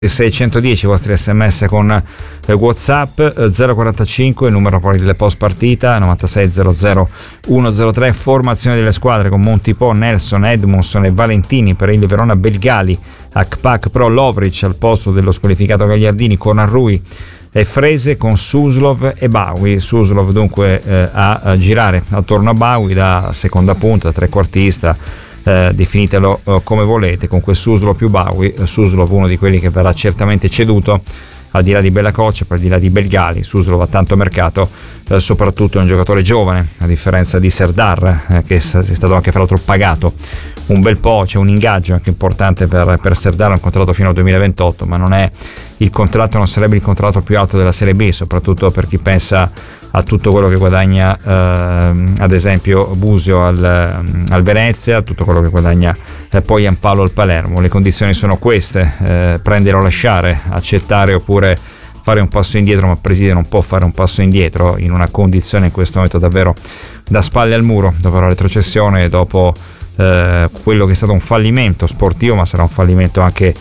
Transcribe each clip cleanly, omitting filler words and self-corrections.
610 i vostri sms con WhatsApp, 045 il numero poi del post partita, 9600 103. Formazione delle squadre con Montipò, Nelson, Edmondson e Valentini per il Verona, Belgali, Akpak, Pro, Lovric al posto dello squalificato Gagliardini, con Arrui e Frese, con Suslov e Bawi. Suslov dunque a girare attorno a Bawi da seconda punta, da trequartista, definitelo come volete, con quel Suslov più Bawi. Suslov uno di quelli che verrà certamente ceduto, al di là di Bella Coccia, al di là di Belgali. Suslov ha tanto mercato, soprattutto è un giocatore giovane, a differenza di Serdar, che è stato anche fra l'altro pagato un bel po'. C'è un ingaggio anche importante per Serdar, un contratto fino al 2028, ma non è il contratto, non sarebbe il contratto più alto della Serie B, soprattutto per chi pensa a tutto quello che guadagna ad esempio Busio al Venezia, tutto quello che guadagna poi Ampalo al Palermo. Le condizioni sono queste, prendere o lasciare, accettare oppure fare un passo indietro, ma Presidio non può fare un passo indietro in una condizione in questo momento davvero da spalle al muro, dopo la retrocessione, dopo quello che è stato un fallimento sportivo, ma sarà un fallimento anche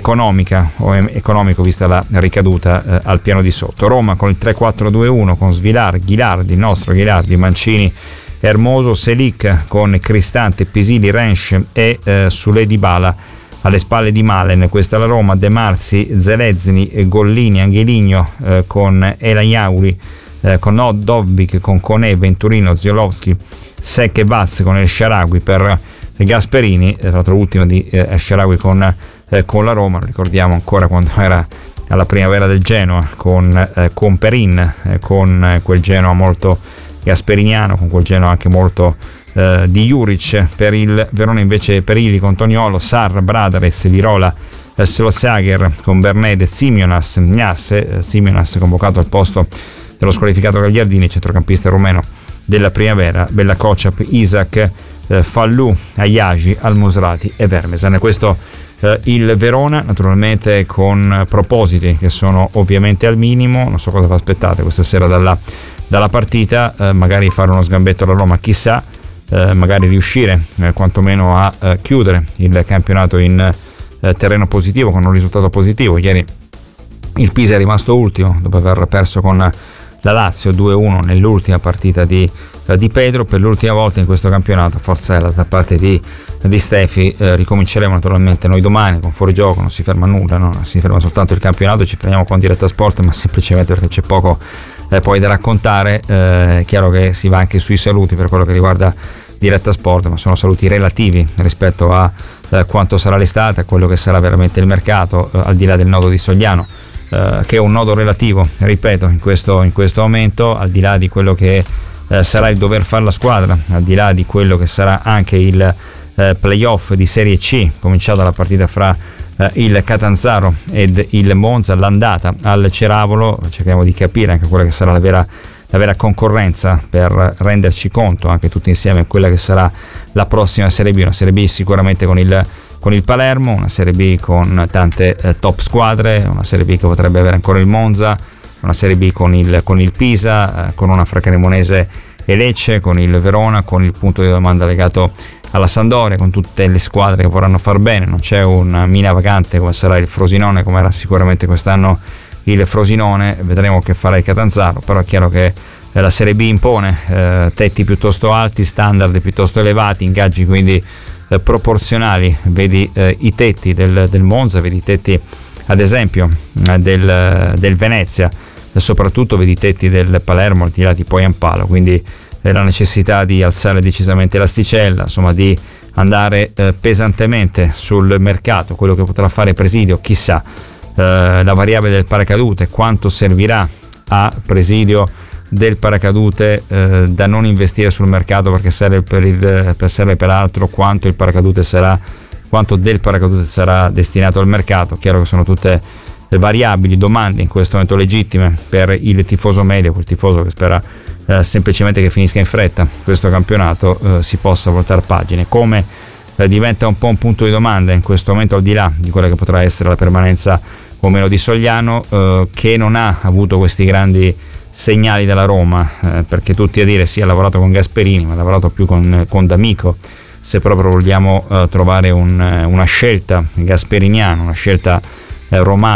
economico vista la ricaduta al piano di sotto. Roma con il 3-4-2-1 con Svilar, Ghilardi, il nostro Ghilardi, Mancini, Hermoso, Selic con Cristante, Pisili, Rensch e Sule Dybala alle spalle di Malen. Questa è la Roma. De Marzi, Zelezni, Gollini, Angeligno con Elayauli, con Dobbik, con Conè, Venturino, Ziolovski, Sec e Vaz con El Shaarawy per Gasperini. Tra l'altro ultimo di El Shaarawy con la Roma, lo ricordiamo ancora quando era alla primavera del Genoa con Perin, con quel Genoa molto gasperiniano, con quel Genoa anche molto di Juric. Per il Verona invece Perilli con Toniolo, Sarr, Bradarez, Lirola, Slosjager con Bernede, Simionas, Gnasse, Simionas convocato al posto dello squalificato Gagliardini, centrocampista rumeno della primavera, Bella Kociap, Isaac, Fallù, Ayagi, Al-Musrati e Vermesan. Questo il Verona, naturalmente con propositi che sono ovviamente al minimo. Non so cosa vi aspettate questa sera dalla partita, magari fare uno sgambetto alla Roma, chissà, magari riuscire quantomeno a chiudere il campionato in terreno positivo, con un risultato positivo. Ieri il Pisa è rimasto ultimo dopo aver perso con la Lazio 2-1 nell'ultima partita di Pedro. Per l'ultima volta in questo campionato, forza da parte di Stefi. Ricominceremo naturalmente noi domani con Fuorigioco, non si ferma nulla, no? Si ferma soltanto il campionato, ci fermiamo con Diretta Sport, ma semplicemente perché c'è poco poi da raccontare. È chiaro che si va anche sui saluti per quello che riguarda Diretta Sport, ma sono saluti relativi rispetto a quanto sarà l'estate, a quello che sarà veramente il mercato, al di là del nodo di Sogliano, che è un nodo relativo, ripeto, in questo momento, al di là di quello che sarà il dover fare la squadra, al di là di quello che sarà anche il playoff di Serie C, cominciata la partita fra il Catanzaro ed il Monza, l'andata al Ceravolo. Cerchiamo di capire anche quella che sarà la vera concorrenza, per renderci conto anche tutti insieme quella che sarà la prossima Serie B. Una Serie B sicuramente con il Palermo, una Serie B con tante top squadre, una Serie B che potrebbe avere ancora il Monza, una Serie B con il Pisa, con una fra Cremonese e Lecce, con il Verona, con il punto di domanda legato alla Sampdoria, con tutte le squadre che vorranno far bene. Non c'è una mina vacante come sarà il Frosinone, come era sicuramente quest'anno il Frosinone. Vedremo che farà il Catanzaro, però è chiaro che la Serie B impone tetti piuttosto alti, standard piuttosto elevati, ingaggi quindi proporzionali. Vedi i tetti del Monza, vedi i tetti ad esempio del Venezia, e soprattutto vedi i tetti del Palermo, al di là di poi Ampalo. Quindi la necessità di alzare decisamente l'asticella, insomma di andare pesantemente sul mercato, quello che potrà fare Presidio, chissà. La variabile del paracadute, quanto servirà a Presidio del paracadute da non investire sul mercato perché serve per altro, quanto del paracadute sarà destinato al mercato. Chiaro che sono tutte variabili, domande in questo momento legittime per il tifoso medio, quel tifoso che spera semplicemente che finisca in fretta questo campionato, si possa voltare pagine. Come diventa un po' un punto di domanda in questo momento, al di là di quella che potrà essere la permanenza o meno di Sogliano, che non ha avuto questi grandi segnali dalla Roma, perché tutti a dire sì, ha lavorato con Gasperini, ma ha lavorato più con D'Amico. Se proprio vogliamo trovare una scelta gasperiniana, una scelta romani